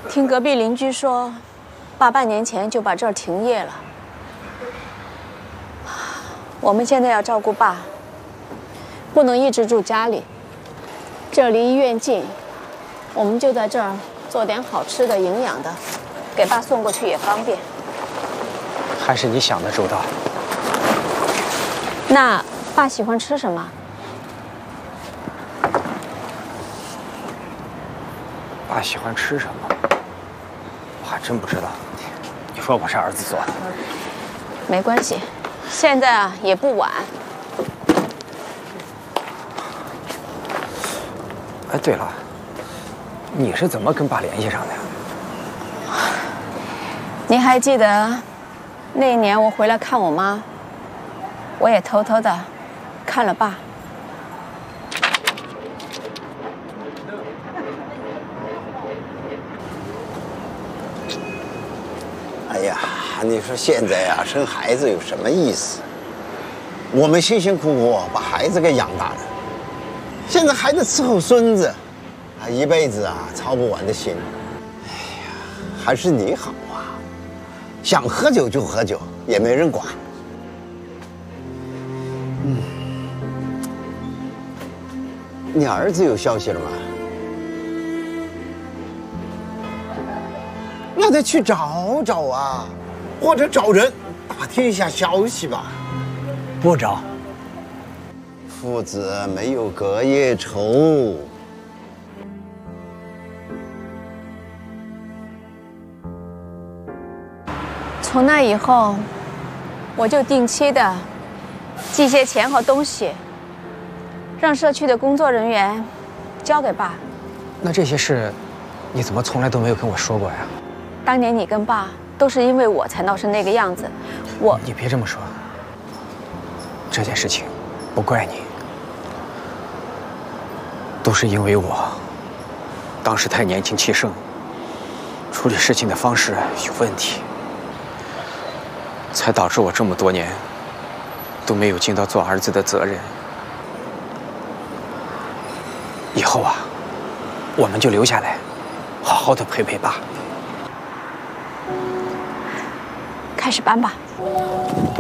听隔壁邻居说，爸半年前就把这儿停业了。我们现在要照顾爸，不能一直住家里。这儿离医院近，我们就在这儿做点好吃的、营养的，给爸送过去也方便。 还是你想的周到。 那爸喜欢吃什么？ 爸喜欢吃什么？我还真不知道。你说我是儿子做的。 没关系，现在啊也不晚。 哎，对了，你是怎么跟爸联系上的呀？ 你还记得那一年我回来看我妈，我也偷偷的看了爸。 哎呀，你说现在呀，生孩子有什么意思？我们辛辛苦苦把孩子给养大了，现在还得伺候孙子，一辈子啊操不完的心。哎呀，还是你好啊，想喝酒就喝酒，也没人管。你儿子有消息了吗？那得去找找啊，或者找人打听一下消息吧。 不找。 父子没有隔夜仇。 从那以后，我就定期的寄些钱和东西，让社区的工作人员交给爸。 那这些事，你怎么从来都没有跟我说过呀？ 当年你跟爸都是因为我才闹成那个样子， 你别这么说。这件事情不怪你，都是因为我当时太年轻气盛，处理事情的方式有问题，才导致我这么多年都没有尽到做儿子的责任。以后啊，我们就留下来，好好的陪陪爸。 开始搬吧。